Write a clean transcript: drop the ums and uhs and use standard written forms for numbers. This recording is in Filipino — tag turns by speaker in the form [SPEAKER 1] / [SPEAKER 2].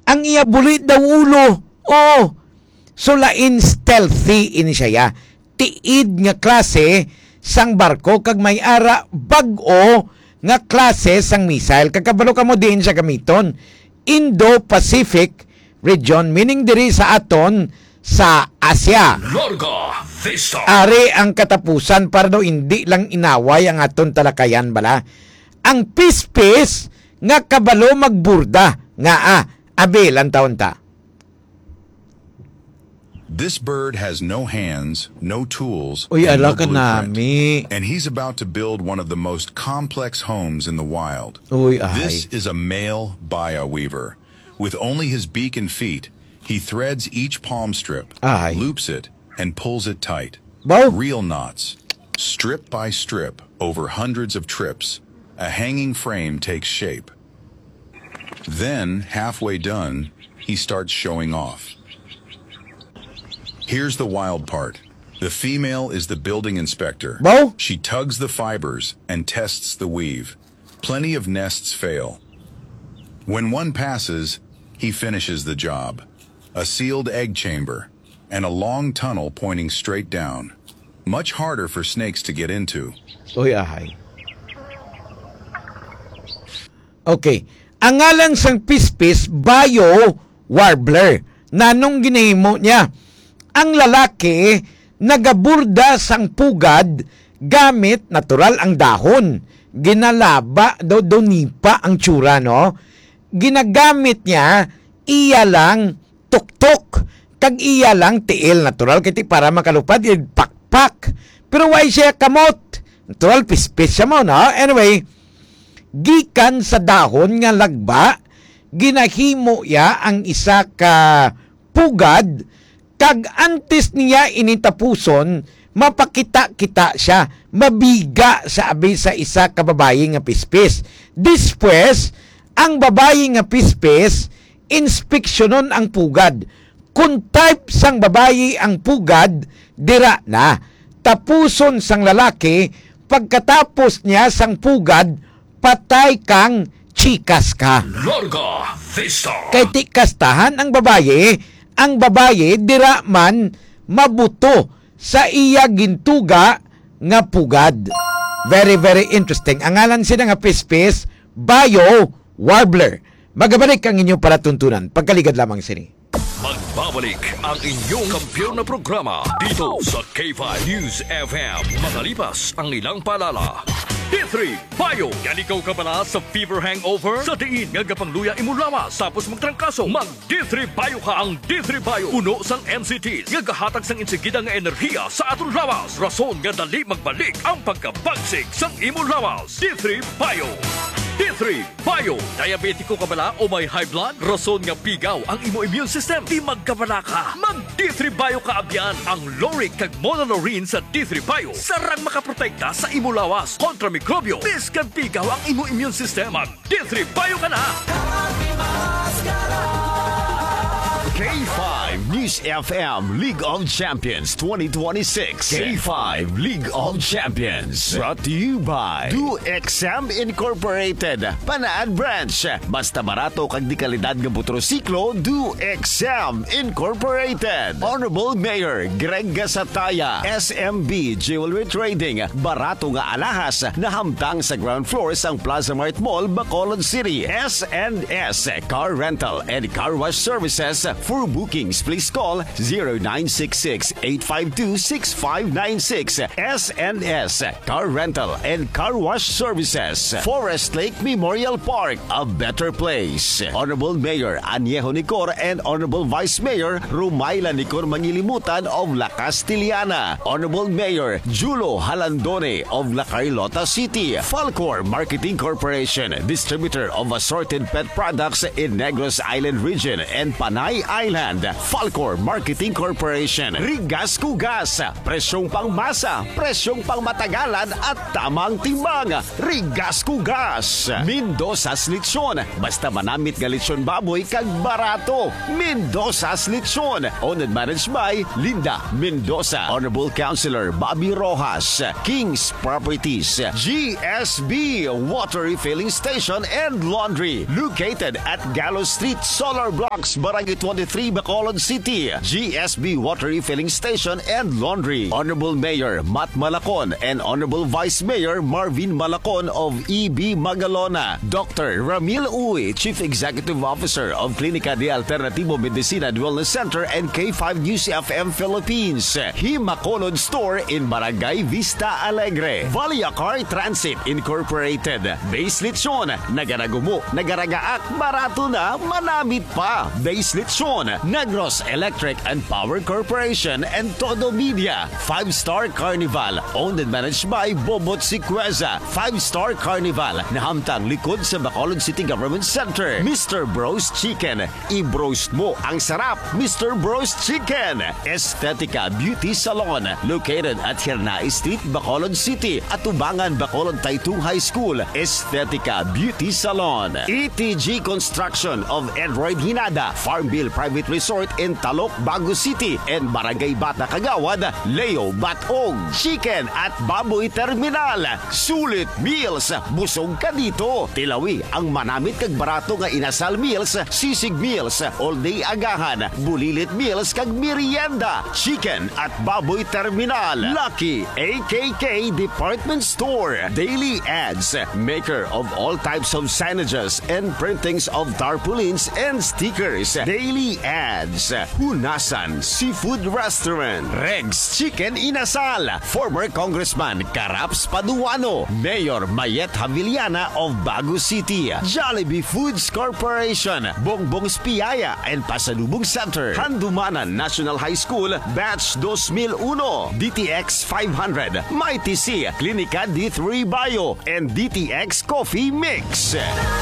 [SPEAKER 1] ang iya bulit daw ulo. Oh, so lain stealthy ini siya. Tiid nga klase sang barko kag may ara bag-o nga klase sang missile. Kakabalo ka mo din siya gamiton. Indo-Pacific region, meaning diri sa aton sa Asia.
[SPEAKER 2] Larga Vista.
[SPEAKER 1] Ari ang katapusan para daw hindi lang inaway ang aton talakayan bala. Ang pispis nga kabalo magburda nga abil ang taon ta.
[SPEAKER 3] This bird has no hands, no tools,
[SPEAKER 1] Uy,
[SPEAKER 3] and no
[SPEAKER 1] ala ka
[SPEAKER 3] blueprint.
[SPEAKER 1] nami.
[SPEAKER 3] And he's about to build one of the most complex homes in the wild.
[SPEAKER 1] Uy, ay.
[SPEAKER 3] This is a male bioweaver. With only his beak and feet, he threads each palm strip,
[SPEAKER 1] Ay.
[SPEAKER 3] loops it, and pulls it tight.
[SPEAKER 1] Wow.
[SPEAKER 3] Real knots. Strip by strip, over hundreds of trips, a hanging frame takes shape. Then, halfway done, he starts showing off. Here's the wild part. The female is the building inspector.
[SPEAKER 1] Wow.
[SPEAKER 3] She tugs the fibers and tests the weave. Plenty of nests fail. When one passes, he finishes the job. A sealed egg chamber and a long tunnel pointing straight down. Much harder for snakes to get into.
[SPEAKER 1] Uy, ahay. Okay. Ang ngalan sang pispis, bio warbler. Nanong ginahimo niya? Ang lalaki, nagaburda sang pugad gamit natural ang dahon. Ginalaba, donipa ang tsura, no? Ginagamit niya, iya lang tuktok. Kag iya lang tiil, natural kiti para makalupad, pakpak. Pero why siya kamot? Natural, pispis siya mo, no? Anyway, gikan sa dahon nga lagba, ginahimo ya ang isa ka pugad, kag antes niya initapuson, mapakita-kita siya, mabiga sa abi sa isa ka babayi nga pispis. Dispwes, ang babayi nga pispis, inspeksyonon ang pugad. Kung type sang babayi ang pugad, dira na. Tapuson sang lalaki, pagkatapos niya sang pugad, patay kang chikas ka.
[SPEAKER 2] Larga Vista.
[SPEAKER 1] Kay ti kastahan ang babaye dira man mabuto sa iya gintuga nga pugad. Very, very interesting. Ang ngalan sila nga pispis, bio warbler. Magabalik ang inyong palatuntunan. Pagkaligad lamang sini.
[SPEAKER 2] Magbabalik ang inyong kampiyon na programa dito sa K5 News FM. Makalipas ang ilang paalala. D3 Bio. Yan ikaw ka pala sa fever hangover? Sa diin nga gapangluya imulawas tapos magtrangkaso. Mag D3 Bio ka. Ang D3 Bio uno sang NCTs nga gahatag sang insigida nga enerhiya sa atong lawas. Rason nga dali magbalik ang pagkabagsig sang imulawas. D3 Bio. D3 Bio. Diabetiko ka bala o may high blood? Rason nga pigaw ang imo immune system. Di magkabala ka. Mag D3 Bio ka abyan. Ang Loric kag Monolorine sa D3 Bio. Sarang makaprotekta sa imo lawas kontra mikrobyo. Biskan pigaw ang imo immune system. Mag D3 Bio ka na.
[SPEAKER 4] K5 News FM League of Champions 2026. K5 League of Champions. Brought to you by Do Exam Incorporated. Panaan Branch. Basta barato kag di kalidad nga motorsiklo, Do Exam Incorporated. Honorable Mayor Greg Gasataya. SMB Jewelry Trading. Barato nga alahas na hamtang sa ground floor sang Plaza Mart Mall, Bacolod City. S&S Car Rental and Car Wash Services. For bookings, please call 0966-852-6596. S&S Car Rental and Car Wash Services. Forest Lake Memorial Park, a better place. Honorable Mayor Añejo Nicor and Honorable Vice Mayor Rumayla Nicor Mangilimutan of La Castillana. Honorable Mayor Julo Halandone of La Carlota City. Falcor Marketing Corporation, distributor of assorted pet products in Negros Island region and Panay Island. Falcor Falcor Marketing Corporation. Rigas Kugas, presyong pangmasa, presyong pangmatagalan at tamang timbang. Rigas Kugas. Mendoza's Lechon, basta manamit nga lechon baboy kag barato. Mendoza's Lechon, owned and managed by Linda Mendoza. Honorable Councilor Bobby Rojas. King's Properties. GSB Water Refilling Station and Laundry, located at Gallo Street, Solar Blocks, Barangay 23, Bacolod City. GSB Water Refilling Station and Laundry. Honorable Mayor Matt Malacon and Honorable Vice Mayor Marvin Malacon of EB Magalona. Dr. Ramil Uy, Chief Executive Officer of Clinica de Alternativo Medicina and Wellness Center and K5 News FM Philippines. Himacolod Store in Barangay Vista Alegre. Valiacar Transit Incorporated. Base Lechon, nagaragumo, nagaragaak, barato na, manamit pa. Base Lechon, Negros Electric and Power Corporation and Todo Media. 5-Star Carnival, owned and managed by Bobot Siqueza. 5-Star Carnival, nahamtang likod sa Bacolod City Government Center. Mr. Bros Chicken, i-broast mo ang sarap. Mr. Bros Chicken. Estetica Beauty Salon, located at Hirnai Street, Bacolod City. At Tubangan, Bacolod Taytong High School. Estetica Beauty Salon. ETG Construction of Edroyd Hinada, Farmville Private Resort in Talok, Bago City, and Barangay Bata Kagawad, Leo Batog. Chicken at Baboy Terminal. Sulit Meals, busog ka dito. Tilawi ang manamit kag barato nga inasal meals, sisig meals, all day agahan, bulilit meals kag merienda. Chicken at Baboy Terminal. Lucky AKK Department Store. Daily Ads, maker of all types of signages and printings of tarpaulins and stickers. Daily Ads. Hunasan Seafood Restaurant. Regs Chicken Inasal. Former Congressman Caraps Paduano. Mayor Mayet Haviliana of Bago City. Jollibee Foods Corporation. Bongbong Spiaya and Pasalubong Center. Handumanan National High School Batch 2001. DTX 500. Mighty C Clinica D3 Bio and DTX Coffee Mix.